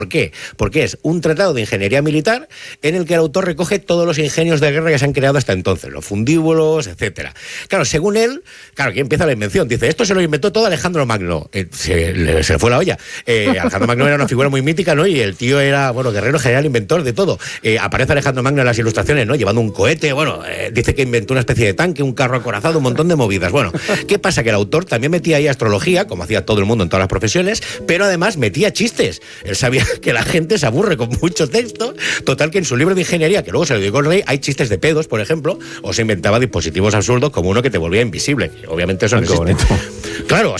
¿Por qué? Porque es un tratado de ingeniería militar en el que el autor recoge todos los ingenios de guerra que se han creado hasta entonces, los fundíbulos, etcétera. Claro, según él, aquí empieza la invención. Dice, esto se lo inventó todo Alejandro Magno. Se le fue la olla. Alejandro Magno era una figura muy mítica, ¿no? Y el tío era, guerrero general, inventor de todo. Aparece Alejandro Magno en las ilustraciones, ¿no? Llevando un cohete, dice que inventó una especie de tanque, un carro acorazado, un montón de movidas. Bueno, ¿qué pasa? Que el autor también metía ahí astrología, como hacía todo el mundo en todas las profesiones, pero además metía chistes. Él sabía que la gente se aburre con mucho texto, total que en su libro de ingeniería, que luego se lo dedicó el rey, hay chistes de pedos, por ejemplo, o se inventaba dispositivos absurdos como uno que te volvía invisible, que obviamente eso no existe. Claro,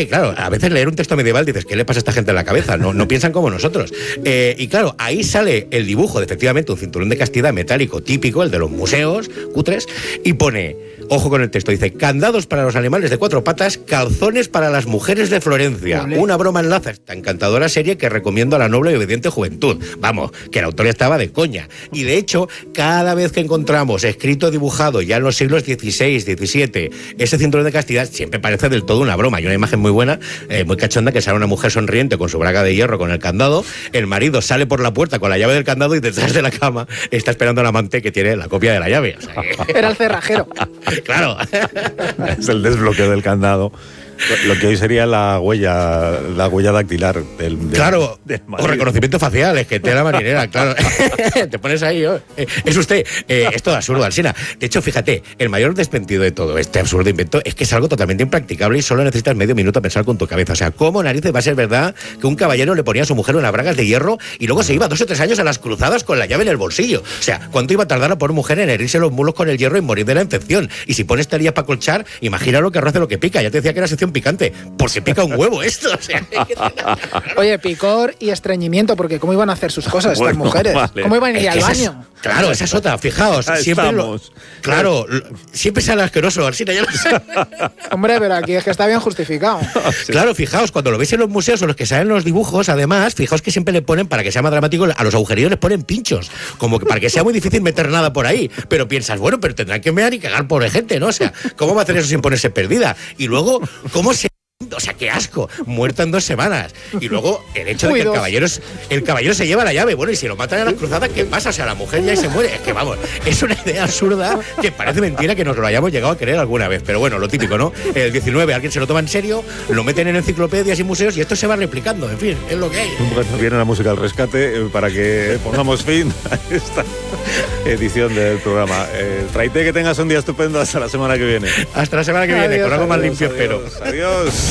a veces leer un texto medieval dices, ¿qué le pasa a esta gente en la cabeza? No piensan como nosotros. Y claro, ahí sale el dibujo de efectivamente un cinturón de castidad metálico típico, el de los museos cutres, y pone, ojo con el texto, dice, candados para los animales de 4 patas, calzones para las mujeres de Florencia. Una broma enlaza esta encantadora serie que recomiendo a la noble y obediente juventud. Vamos, que la autora estaba de coña. Y de hecho, cada vez que encontramos escrito dibujado ya en los siglos XVI, XVII, ese cinturón de castidad siempre parece del todo una broma. Hay una imagen muy buena, muy cachonda, que sale una mujer sonriente con su braga de hierro con el candado, el marido sale por la puerta con la llave del candado y detrás de la cama está esperando al amante que tiene la copia de la llave. O sea, era el cerrajero. Claro. Es el desbloqueo del candado. Lo que hoy sería la huella dactilar del claro, o reconocimiento facial, es que te la marinera, claro. Te pones ahí, es usted. Es todo absurdo, Alsina. De hecho, fíjate, el mayor despentido de todo este absurdo invento es que es algo totalmente impracticable y solo necesitas medio minuto a pensar con tu cabeza. O sea, ¿cómo narices va a ser verdad que un caballero le ponía a su mujer unas bragas de hierro y luego se iba 2 o 3 años a las cruzadas con la llave en el bolsillo? O sea, ¿cuánto iba a tardar a poner mujer en herirse los mulos con el hierro y morir de la infección? Y si pones teorías para colchar, imagina lo que roce lo que pica. Ya te decía que era sección picante, porque pica un huevo esto. O sea, oye, picor y estreñimiento, porque ¿cómo iban a hacer sus cosas estas mujeres? Vale. ¿Cómo iban a ir al baño? Claro, esa es otra, fijaos. Siempre sale asqueroso, Alsina, ya lo sé. Hombre, pero aquí es que está bien justificado. Sí. Claro, fijaos, cuando lo veis en los museos o los que salen los dibujos, además, fijaos que siempre le ponen, para que sea más dramático, a los agujerillos les ponen pinchos, como que para que sea muy difícil meter nada por ahí. Pero piensas, bueno, pero tendrán que mear y cagar pobre gente, ¿no? O sea, ¿cómo va a hacer eso sin ponerse perdida? Y luego, ¿cómo se... O sea, qué asco, muerta en 2 semanas. Y luego el hecho de que el caballero se lleva la llave. Bueno, y si lo matan en las cruzadas, ¿qué pasa? O sea, la mujer ya se muere. Es que vamos, es una idea absurda que parece mentira que nos lo hayamos llegado a creer alguna vez. Pero bueno, lo típico, ¿no? El 19 alguien se lo toma en serio, lo meten en enciclopedias y museos y esto se va replicando. En fin, es lo que hay. Bueno, viene la música al rescate para que pongamos fin a esta edición del programa. Traite, que tengas un día estupendo hasta la semana que viene. Hasta la semana que viene, con algo más limpio, espero. Adiós.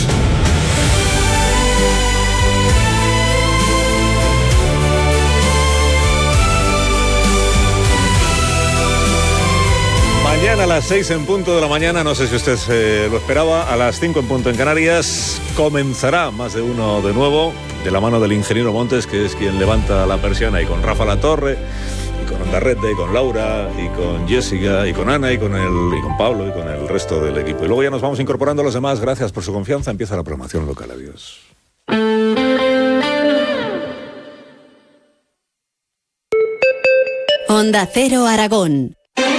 Mañana a las 6 en punto de la mañana, no sé si usted lo esperaba, a las 5 en punto en Canarias, comenzará Más de Uno de nuevo, de la mano del ingeniero Montes, que es quien levanta la persiana, y con Rafa Latorre, y con Ondarrete, y con Laura, y con Jessica, y con Ana, y con Pablo, y con el resto del equipo. Y luego ya nos vamos incorporando a los demás. Gracias por su confianza. Empieza la programación local. Adiós. Onda Cero Aragón.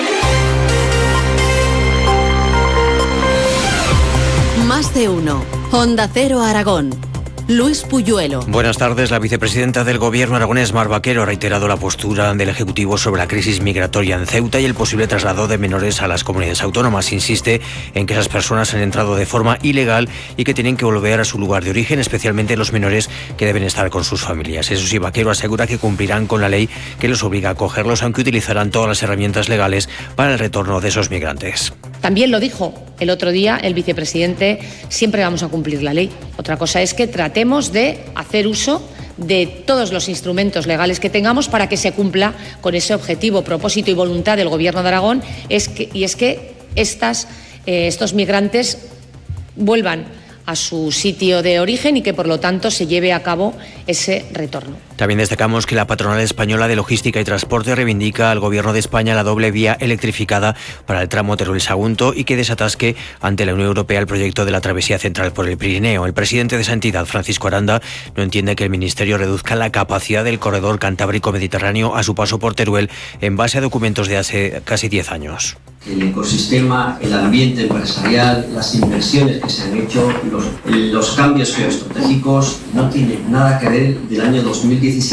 Más de uno. Onda Cero Aragón. Luis Puyuelo. Buenas tardes. La vicepresidenta del Gobierno aragonés, Mar Vaquero, ha reiterado la postura del Ejecutivo sobre la crisis migratoria en Ceuta y el posible traslado de menores a las comunidades autónomas. Insiste en que esas personas han entrado de forma ilegal y que tienen que volver a su lugar de origen, especialmente los menores que deben estar con sus familias. Eso sí, Vaquero asegura que cumplirán con la ley que los obliga a acogerlos, aunque utilizarán todas las herramientas legales para el retorno de esos migrantes. También lo dijo el otro día el vicepresidente, siempre vamos a cumplir la ley. Otra cosa es que tratemos de hacer uso de todos los instrumentos legales que tengamos para que se cumpla con ese objetivo, propósito y voluntad del Gobierno de Aragón, es que estos migrantes vuelvan a su sitio de origen y que por lo tanto se lleve a cabo ese retorno. También destacamos que la Patronal Española de Logística y Transporte reivindica al Gobierno de España la doble vía electrificada para el tramo Teruel-Sagunto y que desatasque ante la Unión Europea el proyecto de la travesía central por el Pirineo. El presidente de esa entidad, Francisco Aranda, no entiende que el Ministerio reduzca la capacidad del corredor Cantábrico-Mediterráneo a su paso por Teruel en base a documentos de hace casi 10 años. El ecosistema, el ambiente empresarial, las inversiones que se han hecho, los cambios geoestratégicos no tienen nada que del año 2017.